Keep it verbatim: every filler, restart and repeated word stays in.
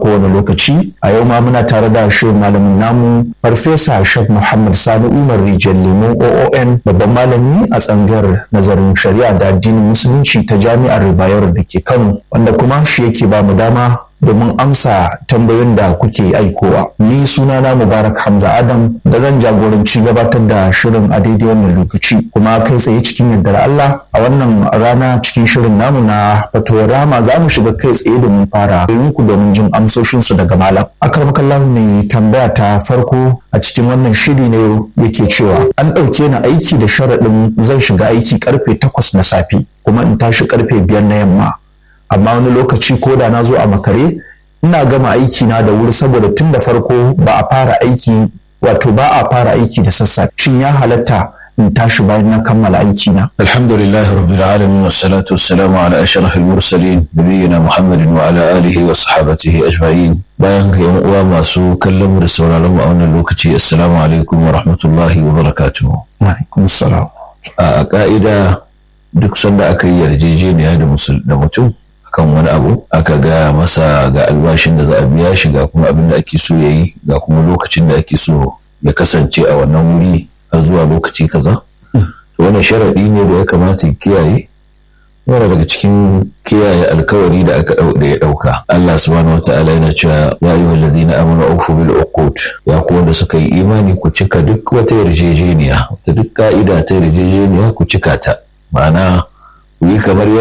kowane lokaci. A yau ma muna tare da shi malamin namu Farfesa Sheikh Muhammad Sani Umar Rijal Lemo O O N, babban malami a tsangar nazarin shari'a da addinin musulunci ta Jami'ar Bayero da ke Kano, wanda kuma shi yake ba mu dama domin amsa tambayoyin da kuke aikowa. Ni sunana Mubarak Hamza Adam da zan jagoranci gabatar da shirin a daidai wannan lokaci, kuma kai tsaye cikin yardar Allah a wannan rana cikin shirin namu na Fatuwar Rahama za mu shiga kai tsaye domin fara ku domin jin amsoshinsu daga malam. Akarmakallahu ne tambaya ta farko a cikin wannan shiri ne yake cewa an ɗauke ni aiki da sharaɗin zan shiga aiki karfe takwas na safe kuma in tashi karfe biyar na yamma. Amma wani lokaci ko da na zo a makare ina gama aiki na da wuri saboda tun da farko ba a fara aiki wato ba a fara aiki da sassafe. Shin ya halatta in tashi bayan na kammala aiki na? Alhamdulillah rabbil alamin wassalatu wassalamu ala ashrafil mursalin nabiyina Muhammadin wa ala alihi wa sahbihi ajma'in. Bayan ga yan uwa masu kallon mu da sauraron mu a wannan lokaci, assalamu alaikum wa rahmatullahi wa barakatuh. Wa alaikum assalam. A ka'ida duk sanda aka yi yarjejeniya da mutum kan wani abu, aka gaya masa ga albashin da za a biya shi, ga kuma abin da ake so ya yi, ga kuma lokacin da ake so ya kasance a wannan wuri har zuwa lokaci kaza. Wannan sharaɗi ne da ya kamata ya kiyaye, yana daga cikin kiyaye alkawari da aka da ya ɗauka. Allah subhanahu wata'ala yana cewa ya ayyuhal ladhina amanu awfu bil uqud, ya ku wanda suka yi imani ku cika duk wata yarjejeniya, ta duk ka'ida ta yarjejeniya ku cika ta, ma'ana ku yi kamar